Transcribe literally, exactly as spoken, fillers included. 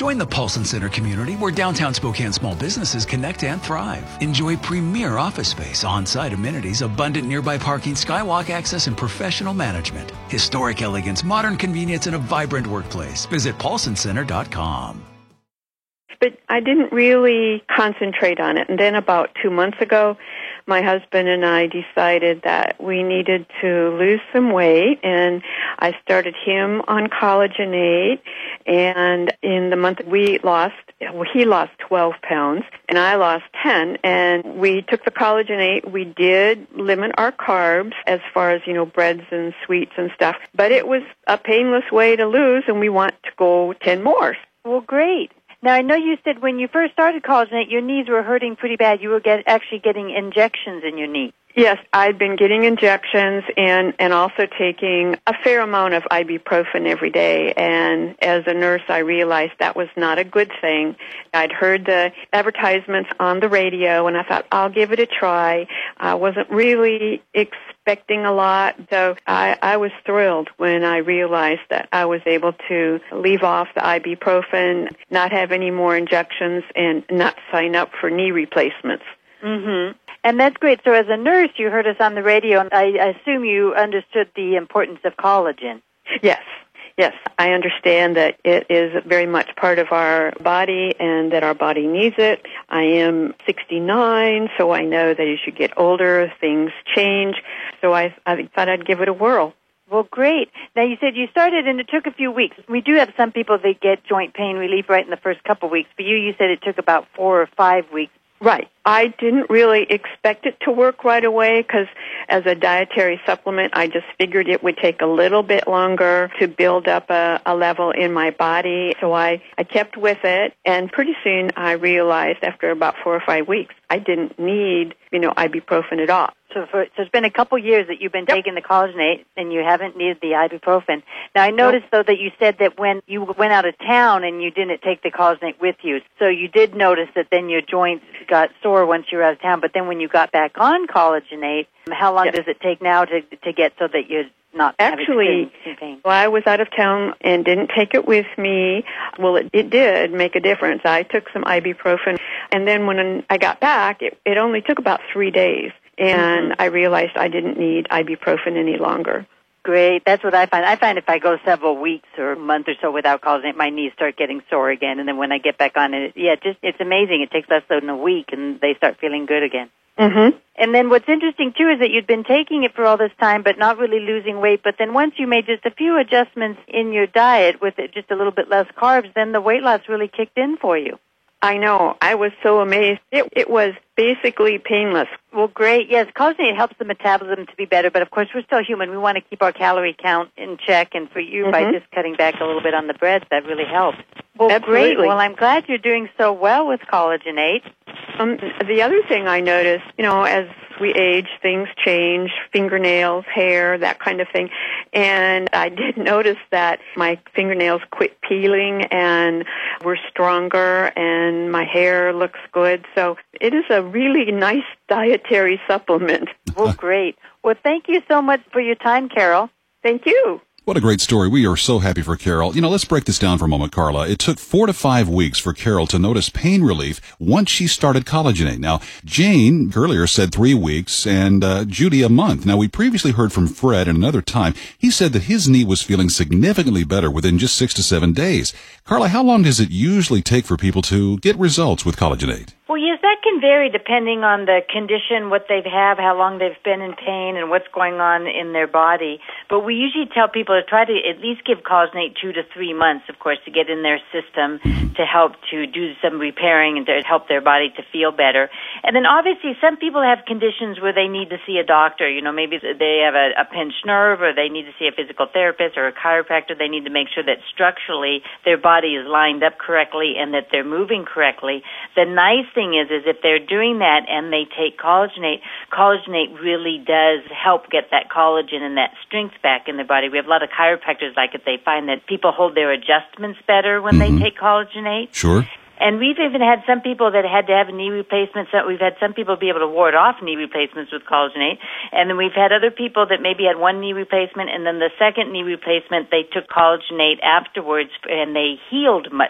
Join the Paulson Center community where downtown Spokane small businesses connect and thrive. Enjoy premier office space, on-site amenities, abundant nearby parking, skywalk access, and professional management. Historic elegance, modern convenience, and a vibrant workplace. Visit paulson center dot com. But I didn't really concentrate on it. And then about two months ago, my husband and I decided that we needed to lose some weight, and I started him on Collagenate, and in the month we lost, well, he lost twelve pounds, and I lost ten, and we took the Collagenate. We did limit our carbs as far as, you know, breads and sweets and stuff, but it was a painless way to lose, and we want to go ten more. Well, great. Now, I know you said when you first started Collagenate, your knees were hurting pretty bad. You were get, actually getting injections in your knee. Yes, I'd been getting injections and, and also taking a fair amount of ibuprofen every day. And as a nurse, I realized that was not a good thing. I'd heard the advertisements on the radio, and I thought, I'll give it a try. I wasn't really expecting a lot, so I, I was thrilled when I realized that I was able to leave off the ibuprofen, not have any more injections, and not sign up for knee replacements. Mm-hmm. And that's great. So as a nurse, you heard us on the radio, and I assume you understood the importance of collagen. Yes. Yes, I understand that it is very much part of our body and that our body needs it. I am sixty-nine, so I know that as you get older, things change. So I, I thought I'd give it a whirl. Well, great. Now, you said you started and it took a few weeks. We do have some people that get joint pain relief right in the first couple of weeks. For you, you said it took about four or five weeks. Right. I didn't really expect it to work right away because as a dietary supplement, I just figured it would take a little bit longer to build up a, a level in my body. So I, I kept with it, and pretty soon I realized after about four or five weeks I didn't need, you know, ibuprofen at all. So, for, so it's been a couple years that you've been Yep. taking the Collagenate, and you haven't needed the ibuprofen. Now, I noticed, nope. though, that you said that when you went out of town and you didn't take the Collagenate with you, so you did notice that then your joints got sore once you were out of town. But then when you got back on Collagenate, how long yes. does it take now to to get so that you're not Actually, having pain? Well, I was out of town and didn't take it with me. Well, it, it did make a difference. I took some ibuprofen, and then when I got back, it, it only took about three days. And I realized I didn't need ibuprofen any longer. Great. That's what I find. I find if I go several weeks or a month or so without Collagenate, my knees start getting sore again. And then when I get back on it, yeah, just it's amazing. It takes less than a week, and they start feeling good again. Mm-hmm. And then what's interesting, too, is that you'd been taking it for all this time but not really losing weight. But then once you made just a few adjustments in your diet with it, just a little bit less carbs, then the weight loss really kicked in for you. I know. I was so amazed. It, it was basically painless. Well, great. Yes, Collagenate helps the metabolism to be better, but of course we're still human. We want to keep our calorie count in check, and for you, mm-hmm. by just cutting back a little bit on the breads, that really helps. Well, Absolutely. Great. Well, I'm glad you're doing so well with Collagenate. Um, the other thing I noticed, you know, as we age, things change, fingernails, hair, that kind of thing. And I did notice that my fingernails quit peeling and were stronger, and my hair looks good. So it is a really nice dietary supplement. Well, great. Well, thank you so much for your time, Carol. Thank you. What a great story. We are so happy for Carol. You know, let's break this down for a moment, Carla. It took four to five weeks for Carol to notice pain relief once she started Collagenate. Now, Jane earlier said three weeks and uh, Judy a month. Now, we previously heard from Fred at another time. He said that his knee was feeling significantly better within just six to seven days. Carla, how long does it usually take for people to get results with Collagenate? Well, yes, that can vary depending on the condition, what they have, how long they've been in pain, and what's going on in their body. But we usually tell people to try to at least give Collagenate two to three months, of course, to get in their system to help to do some repairing and to help their body to feel better. And then obviously some people have conditions where they need to see a doctor. You know, maybe they have a, a pinched nerve, or they need to see a physical therapist or a chiropractor. They need to make sure that structurally their body is lined up correctly and that they're moving correctly. The nice thing is, is if they're doing that and they take Collagenate, Collagenate really does help get that collagen and that strength back in their body. We have a lot of chiropractors like it. They find that people hold their adjustments better when mm-hmm. they take Collagenate. Sure. And we've even had some people that had to have a knee replacement. So we've had some people be able to ward off knee replacements with Collagenate. And then we've had other people that maybe had one knee replacement, and then the second knee replacement, they took Collagenate afterwards, and they healed much